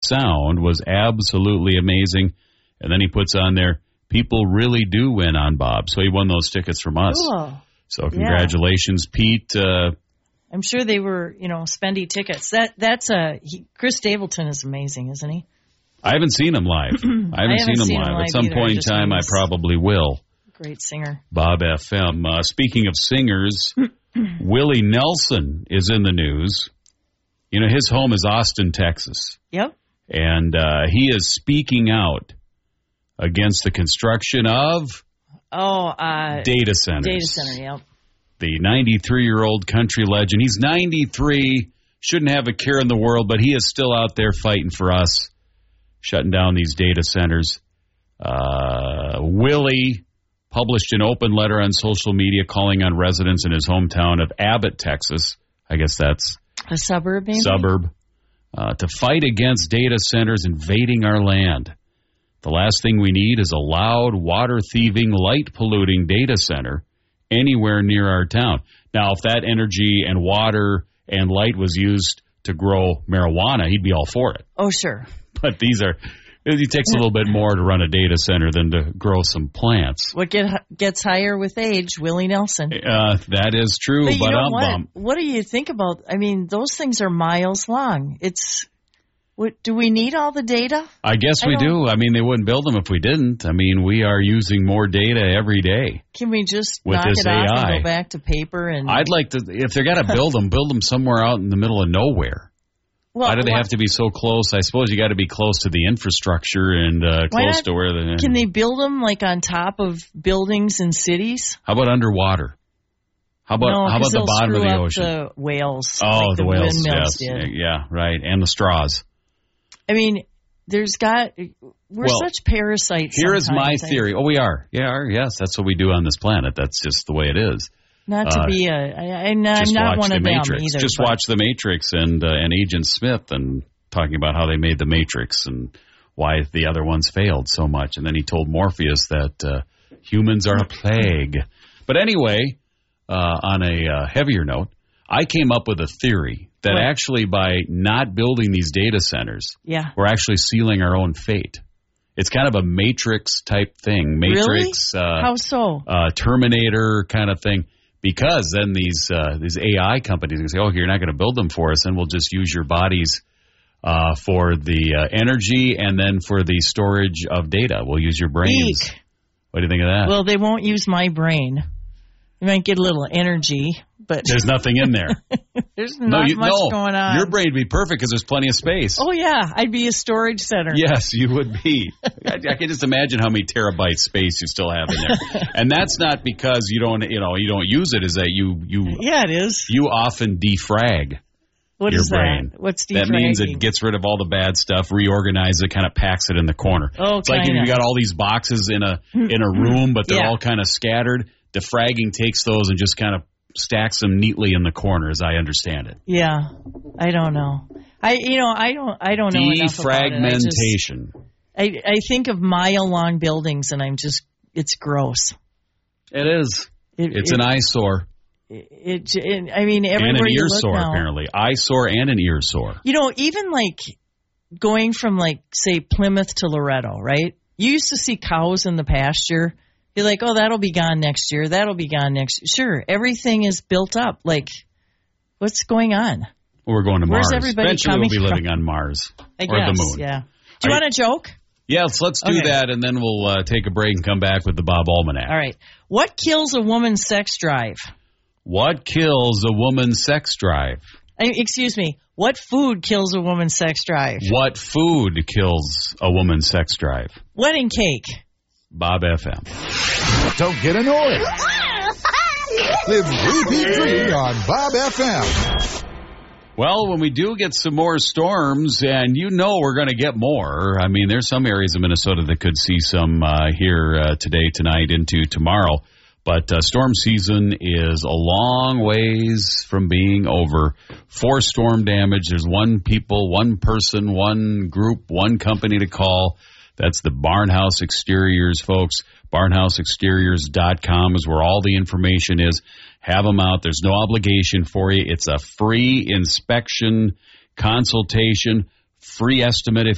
sound was absolutely amazing. And then he puts on there, people really do win on Bob. So he won those tickets from us. Cool. So congratulations, Pete. I'm sure they were, spendy tickets. Chris Stapleton is amazing, isn't he? I haven't seen him live. I haven't seen him live. At some point in time, I probably will. Great singer. Bob FM. Speaking of singers, Willie Nelson is in the news. His home is Austin, Texas. Yep. And he is speaking out against the construction of data centers. Data center, yep. The 93-year-old country legend. He's 93, shouldn't have a care in the world, but he is still out there fighting for us, shutting down these data centers. Willie published an open letter on social media calling on residents in his hometown of Abbott, Texas. I guess that's a suburb, maybe? Suburb. To fight against data centers invading our land. The last thing we need is a loud, water-thieving, light-polluting data center anywhere near our town. Now, if that energy and water and light was used to grow marijuana, he'd be all for it. Oh, sure. But it takes a little bit more to run a data center than to grow some plants. What gets higher with age? Willie Nelson. That is true. But you know what do you think about? I mean, those things are miles long. Do we need all the data? I guess we do. I mean, they wouldn't build them if we didn't. I mean, we are using more data every day. Can we just knock it off and go back to paper? I'd like to, if they're going to build them somewhere out in the middle of nowhere. Why do they have to be so close? I suppose you got to be close to the infrastructure and close to where they... Can they build them like on top of buildings in cities? How about underwater? How about the bottom of the ocean? The whales. Oh, the whales, yes. Did. Yeah, right. And the straws. I mean, we're such parasites. Here is my theory. Oh, we are. Yeah, yes, that's what we do on this planet. That's just the way it is. Not to be I'm not one of them either. Just watch The Matrix and Agent Smith and talking about how they made The Matrix and why the other ones failed so much. And then he told Morpheus that humans are a plague. But anyway, on a heavier note, I came up with a theory that actually by not building these data centers, we're actually sealing our own fate. It's kind of a Matrix type thing. Matrix, really? How so? Terminator kind of thing. Because then these AI companies can say, "Oh, you're not going to build them for us, and we'll just use your bodies for the energy and then for the storage of data. We'll use your brains." Eek. What do you think of that? Well, they won't use my brain. You might get a little energy, but there's nothing in there. There's not much going on. Your brain would be perfect because there's plenty of space. Oh yeah, I'd be a storage center. Yes, you would be. I can just imagine how many terabytes space you still have in there, and that's not because you don't use it. Is that you? Yeah, it is. You often defrag. What your is brain. That? What's defragging? That means it gets rid of all the bad stuff, reorganizes it, kind of packs it in the corner. Oh, it's like if you got all these boxes in a room, but they're all kind of scattered. Defragging takes those and just kind of stacks them neatly in the corner, as I understand it. Yeah, I don't know. I don't know enough about it. Defragmentation. I think of mile-long buildings, and it's gross. It is. It's an eyesore. I mean, everywhere and an you ear look sore, now, apparently. Eyesore and an ear sore. Even like going from say Plymouth to Loretto, right? You used to see cows in the pasture. You're like, oh, that'll be gone next year. That'll be gone next year. Sure, everything is built up. Like, what's going on? We're going to Mars. Where's everybody Eventually coming we'll be living on Mars or the moon. Yeah. Do you want a joke? Yes, let's do that, and then we'll take a break and come back with the Bob Almanac. All right. What kills a woman's sex drive? What kills a woman's sex drive? Excuse me. What food kills a woman's sex drive? What food kills a woman's sex drive? Wedding cake. Bob FM. Don't get annoyed. Live repeat-free on Bob FM. Well, when we do get some more storms, and we're going to get more. I mean, there's some areas of Minnesota that could see some here today, tonight, into tomorrow. But storm season is a long ways from being over. 4 storm damage. There's one person, one group, one company to call. That's the Barnhouse Exteriors, folks. BarnhouseExteriors.com is where all the information is. Have them out. There's no obligation for you. It's a free inspection, consultation, free estimate if